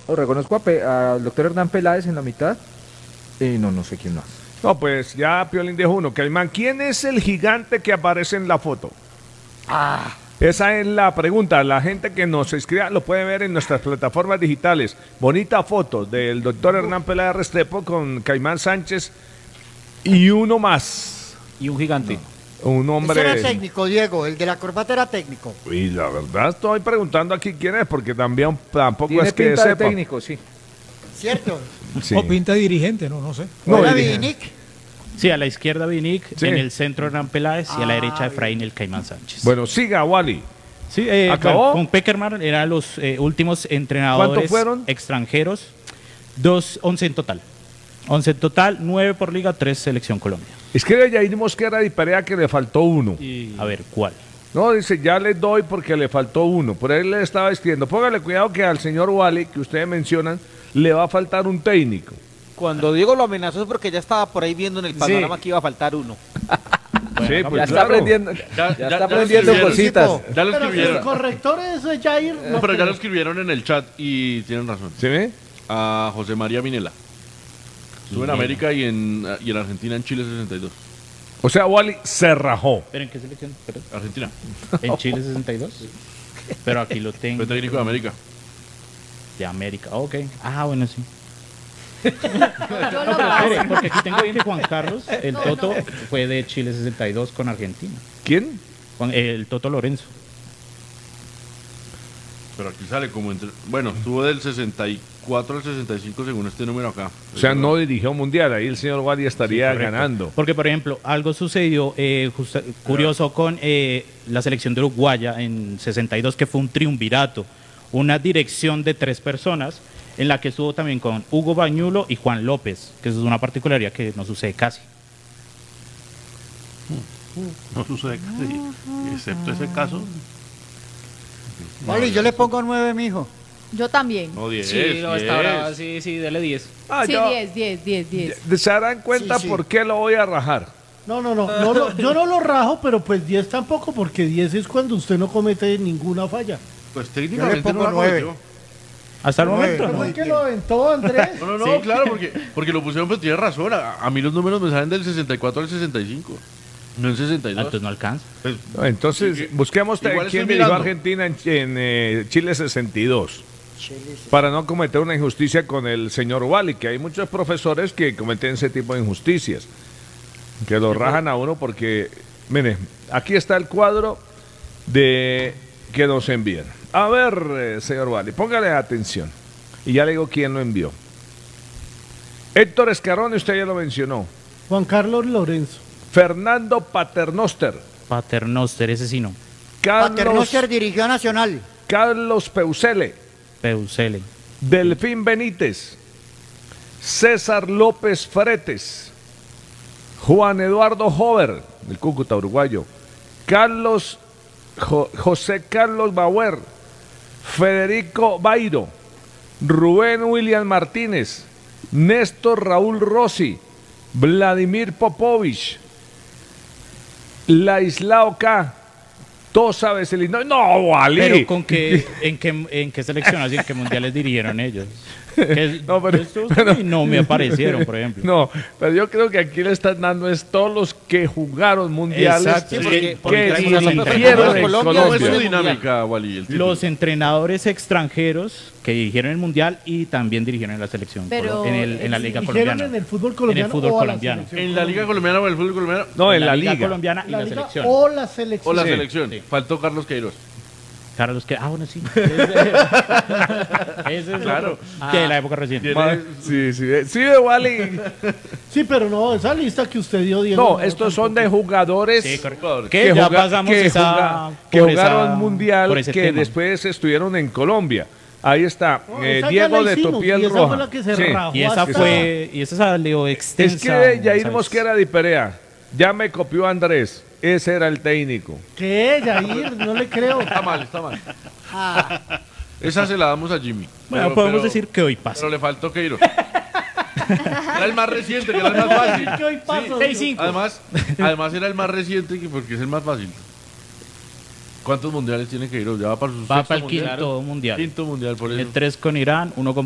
reconozco al doctor Hernán Peláez en la mitad. No sé quién más. No, pues ya Piolín dijo uno. Caimán, ¿quién es el gigante que aparece en la foto? Esa es la pregunta. La gente que nos escriba lo puede ver en nuestras plataformas digitales. Bonita foto del doctor Hernán Peláez Restrepo con Caimán Sánchez y uno más. Y un gigante. Un hombre. Ese era técnico, Diego, el de la corbata era técnico. Y la verdad estoy preguntando aquí quién es, porque también tampoco Tiene es que pinta de sepa. técnico, sí. ¿Cierto? Sí. O pinta de dirigente, no sé. No, ¿Era dirige- Vinic? Sí, a la izquierda Vinic, Sí. en el centro Hernán Peláez y a la derecha Efraín el Caimán Sánchez. Bueno, siga, Wally. Sí, ¿acabó? bueno, con Peckerman eran los últimos entrenadores ¿Cuántos fueron? extranjeros. 11 en total. 11 en total, 9 por liga, 3 selección Colombia. Escribe Yair Mosquera y Perea que le faltó uno. A ver, ¿cuál? No, dice, ya le doy porque le faltó uno. Por ahí le estaba escribiendo. Póngale cuidado que al señor Wally, que ustedes mencionan, le va a faltar un técnico. Cuando Diego lo amenazó es porque ya estaba por ahí viendo en el panorama que iba a faltar uno. Sí, Ya pues está claro. aprendiendo, Ya está aprendiendo escribieron. cositas. Ya lo Pero el escribieron. corrector es Jair. No, pero ya lo escribieron en el chat y tienen razón. ¿Sí ve? A José María Minela. Estuvo en América y en Argentina, en Chile 62. O sea, Wally se rajó. ¿Pero en qué selección? Perdón. Argentina. ¿En Chile 62? Pero aquí lo tengo. Fue técnico de América. De América, ok. Ah, bueno, sí. Yo lo paso. Espere, porque aquí tengo bien que Juan Carlos, el Toto, fue de Chile 62 con Argentina. ¿Quién? El Toto Lorenzo. Pero aquí sale como entre... Bueno, estuvo del 64 al 65 según este número acá. O sea, no dirigió mundial. Ahí el señor Wally estaría Correcto. ganando. Porque, por ejemplo, algo sucedió curioso con la selección de Uruguaya en 62, que fue un triunvirato, una dirección de 3 personas, en la que estuvo también con Hugo Bañulo y Juan López, que eso es una particularidad que no sucede casi. No sucede casi, excepto ese caso. Vale, yo le pongo 9, mijo. Yo también. No, 10. Sí, no, está brava, sí, dele 10. Ah, Sí, yo- 10. ¿Se darán cuenta Sí, sí. por qué lo voy a rajar? No, yo no lo rajo, pero pues 10 tampoco, porque 10 es cuando usted no comete ninguna falla. Pues técnicamente pongo no la 9. cometió. Hasta el Nueve. momento, ¿Fue ¿no? que lo aventó Andrés? No, claro, porque lo pusieron, pues tiene razón. A mí los números me salen del 64 al 65. No en Ah, 62. entonces no alcanza. Pues, No, entonces, Sí, que- busquemos igual quién estoy dirigió a mirando. Argentina en Chile 62. Para no cometer una injusticia con el señor Wally, que hay muchos profesores que cometen ese tipo de injusticias. Que lo rajan a uno porque, mire, aquí está el cuadro de que nos envían. A ver, señor Wally, póngale atención. Y ya le digo quién lo envió. Héctor Escarone, usted ya lo mencionó. Juan Carlos Lorenzo. Fernando Paternoster. Paternoster, ese sí no. Paternoster dirigió a Nacional. Carlos Peusele. Peusele. Delfín Benítez. César López Fretes. Juan Eduardo Hover, del Cúcuta uruguayo. José Carlos Bauer. Federico Bairo. Rubén William Martínez. Néstor Raúl Rossi. Vladimir Popovich. Laislao K. Tosa Veselino. No, Wally. Pero con qué, en qué selecciones y en qué mundiales dirigieron ellos. Que No, pero- estos pero- no me aparecieron, por ejemplo. No, pero yo creo que aquí le están dando es todos los que jugaron mundiales Exacto, que, sí, porque que traemos dirigieron los en entrenadores. Colombia. ¿Cómo es su dinámica, Wally? el título? Los entrenadores extranjeros que dirigieron el mundial y también dirigieron en la selección, Pero en la liga ¿Dijeron colombiana. en el fútbol colombiano En el fútbol o a la colombiano. selección ¿En la Liga Colombiana o en el fútbol colombiano? No, en la liga. colombiana y La la liga selección. o la selección. O la Sí. selección. Sí. Faltó Carlos Queiroz. Carlos, que bueno, sí. Ese es Claro. otro. De la época reciente. Sí, sí, Wally. Sí, pero no, esa lista que usted dio, Diego. No, estos son de jugadores Sí, correcto. que, Que ya juga- pasamos que esa, juga- que por jugaron esa- mundial, por ese que tema. después estuvieron en Colombia. Ahí está, No, esa ya Diego la de hicimos, Tupiel y esa Roja. fue la que se Sí. rajó Y esa hasta- fue, y esa salió extensa. Es que Yair ¿sabes? Mosquera de Perea, ya me copió Andrés, ese era el técnico. ¿Qué, Yair? No le creo. Está mal, está mal. Esa se la damos a Jimmy. Bueno, podemos decir que hoy pasa. Pero le faltó Queiroz. Era el más reciente, que era el más fácil. ¿Qué hoy pasa? Además era el más reciente porque es el más fácil. ¿Cuántos mundiales tiene Queiroz? Ya va para su Va sexto para el mundial. quinto mundial. Quinto mundial, por eso. 3 con Irán, 1 con